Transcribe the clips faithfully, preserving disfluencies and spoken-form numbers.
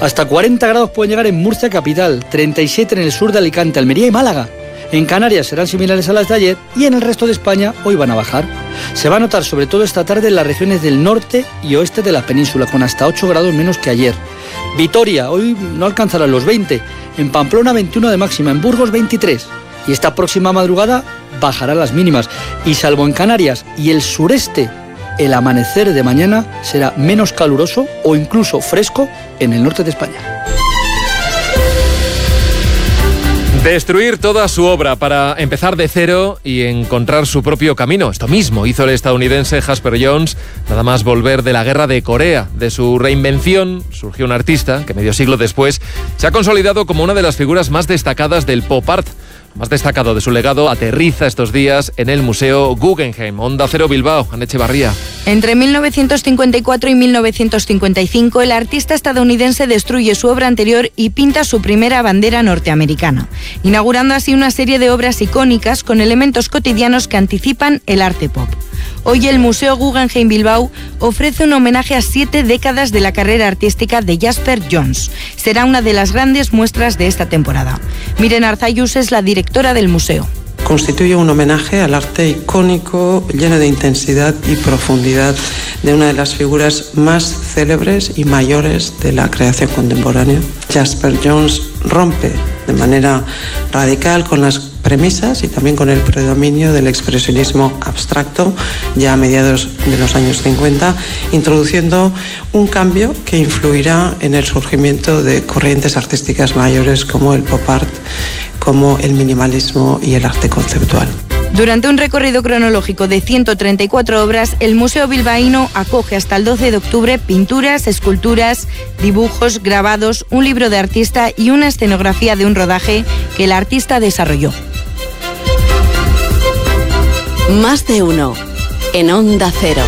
Hasta cuarenta grados pueden llegar en Murcia capital, treinta y siete en el sur de Alicante, Almería y Málaga. En Canarias serán similares a las de ayer y en el resto de España hoy van a bajar. Se va a notar sobre todo esta tarde en las regiones del norte y oeste de la península, con hasta ocho grados menos que ayer. Vitoria, hoy no alcanzará los veinte, en Pamplona veintiuno de máxima, en Burgos veintitrés. Y esta próxima madrugada bajarán las mínimas. Y salvo en Canarias y el sureste, el amanecer de mañana será menos caluroso o incluso fresco en el norte de España. Destruir toda su obra para empezar de cero y encontrar su propio camino. Esto mismo hizo el estadounidense Jasper Johns, nada más volver de la guerra de Corea. De su reinvención surgió un artista que medio siglo después se ha consolidado como una de las figuras más destacadas del pop art. Más destacado de su legado aterriza estos días en el Museo Guggenheim. Onda Cero Bilbao, Ana Echevarría. Entre mil novecientos cincuenta y cuatro y mil novecientos cincuenta y cinco, el artista estadounidense destruye su obra anterior y pinta su primera bandera norteamericana, inaugurando así una serie de obras icónicas con elementos cotidianos que anticipan el arte pop. Hoy el Museo Guggenheim Bilbao ofrece un homenaje a siete décadas de la carrera artística de Jasper Johns. Será una de las grandes muestras de esta temporada. Miren Arzayus es la directora del museo. Constituye un homenaje al arte icónico, lleno de intensidad y profundidad de una de las figuras más célebres y mayores de la creación contemporánea. Jasper Johns rompe de manera radical con las premisas y también con el predominio del expresionismo abstracto ya a mediados de los años cincuenta, introduciendo un cambio que influirá en el surgimiento de corrientes artísticas mayores como el pop art, como el minimalismo y el arte conceptual. Durante un recorrido cronológico de ciento treinta y cuatro obras, el Museo Bilbaíno acoge hasta el doce de octubre pinturas, esculturas, dibujos, grabados, un libro de artista y una escenografía de un rodaje que el artista desarrolló. Más de uno en Onda Cero.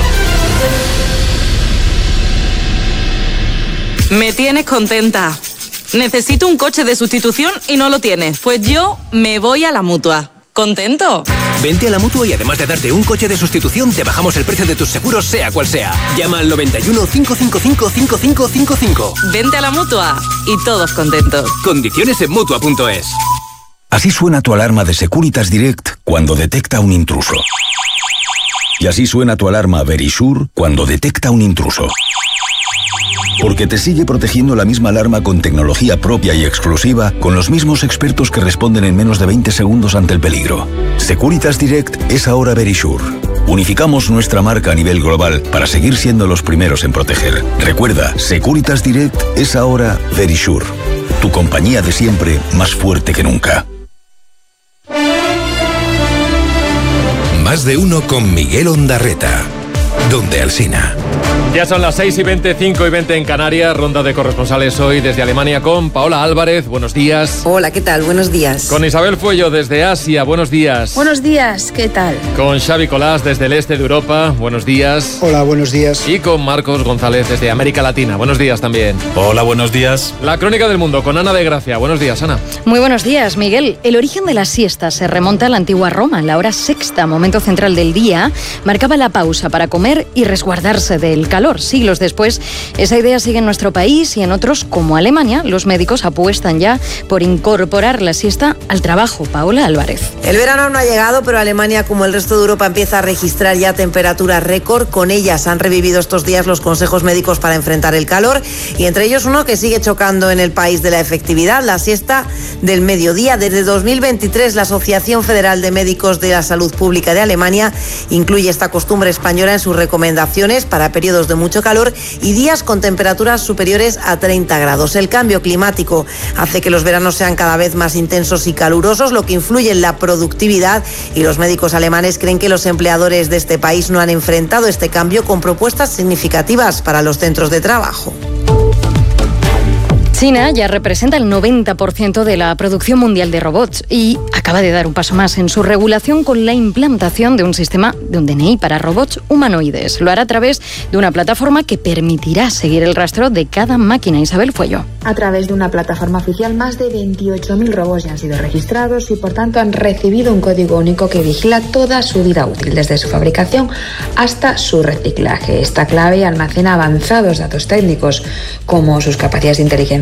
Me tienes contenta. Necesito un coche de sustitución y no lo tienes. Pues yo me voy a la Mutua. ¿Contento? Vente a la Mutua y además de darte un coche de sustitución, te bajamos el precio de tus seguros, sea cual sea. Llama al noventa y uno, cinco cinco cinco, cinco cinco cinco cinco. Vente a la Mutua y todos contentos. Condiciones en Mutua punto es. Así suena tu alarma de Securitas Direct cuando detecta un intruso. Y así suena tu alarma Verisure cuando detecta un intruso. Porque te sigue protegiendo la misma alarma con tecnología propia y exclusiva, con los mismos expertos que responden en menos de veinte segundos ante el peligro. Securitas Direct es ahora Verisure. Unificamos nuestra marca a nivel global para seguir siendo los primeros en proteger. Recuerda, Securitas Direct es ahora Verisure. Tu compañía de siempre, más fuerte que nunca. Más de uno con Miguel Ondarreta. Donde Alsina. Ya son las seis y veinticinco y veinte en Canarias, ronda de corresponsales hoy desde Alemania con Paola Álvarez, buenos días. Hola, ¿qué tal? Buenos días. Con Isabel Fuello desde Asia, buenos días. Buenos días, ¿qué tal? Con Xavi Colás desde el este de Europa, buenos días. Hola, buenos días. Y con Marcos González desde América Latina, buenos días también. Hola, buenos días. La crónica del mundo con Ana de Gracia, buenos días, Ana. Muy buenos días, Miguel. El origen de la siesta se remonta a la antigua Roma. La hora sexta, momento central del día, marcaba la pausa para comer y resguardarse del calor. Siglos después, esa idea sigue en nuestro país y en otros, como Alemania, los médicos apuestan ya por incorporar la siesta al trabajo. Paola Álvarez. El verano aún no ha llegado, pero Alemania, como el resto de Europa, empieza a registrar ya temperaturas récord. Con ellas han revivido estos días los consejos médicos para enfrentar el calor y entre ellos uno que sigue chocando en el país de la efectividad, la siesta del mediodía. Desde dos mil veintitrés, la Asociación Federal de Médicos de la Salud Pública de Alemania incluye esta costumbre española en sus recomendaciones para periodos de mucho calor y días con temperaturas superiores a treinta grados. El cambio climático hace que los veranos sean cada vez más intensos y calurosos, lo que influye en la productividad, y los médicos alemanes creen que los empleadores de este país no han enfrentado este cambio con propuestas significativas para los centros de trabajo. China ya representa el noventa por ciento de la producción mundial de robots y acaba de dar un paso más en su regulación con la implantación de un sistema de un D N I para robots humanoides. Lo hará a través de una plataforma que permitirá seguir el rastro de cada máquina. Isabel Fuello. A través de una plataforma oficial, más de veintiocho mil robots ya han sido registrados y por tanto han recibido un código único que vigila toda su vida útil, desde su fabricación hasta su reciclaje. Esta clave almacena avanzados datos técnicos como sus capacidades de inteligencia